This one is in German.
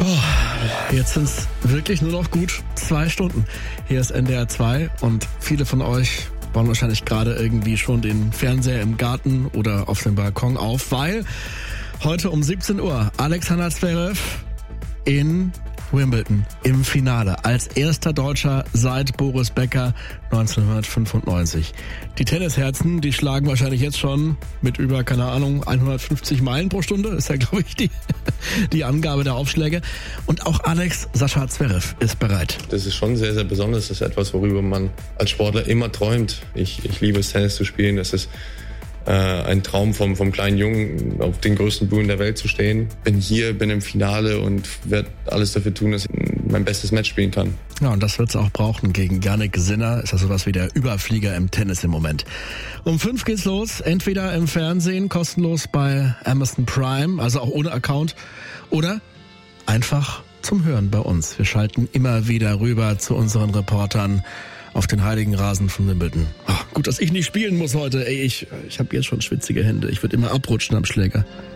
Jetzt sind es wirklich nur noch gut 2 Stunden. Hier ist NDR 2 und viele von euch bauen wahrscheinlich gerade irgendwie schon den Fernseher im Garten oder auf dem Balkon auf, weil heute um 17 Uhr Alexander Zverev in Wimbledon im Finale als erster Deutscher seit Boris Becker 1995. Die Tennisherzen, die schlagen wahrscheinlich jetzt schon mit über, 150 Meilen pro Stunde, ist ja, glaube ich, die Angabe der Aufschläge. Und auch Sascha Zverev ist bereit. Das ist schon sehr, sehr besonders. Das ist etwas, worüber man als Sportler immer träumt. Ich liebe es, Tennis zu spielen. Das ist ein Traum vom kleinen Jungen, auf den größten Bühnen der Welt zu stehen. Bin hier, bin im Finale und werde alles dafür tun, dass ich mein bestes Match spielen kann. Ja, und das wird es auch brauchen gegen Jannik Sinner. Ist ja sowas wie der Überflieger im Tennis im Moment. Um 5 geht's los, entweder im Fernsehen, kostenlos bei Amazon Prime, also auch ohne Account, oder einfach zum Hören bei uns. Wir schalten immer wieder rüber zu unseren Reportern auf den heiligen Rasen von Wimbledon. Gut, dass ich nicht spielen muss heute. Ich habe jetzt schon schwitzige Hände. Ich würde immer abrutschen am Schläger.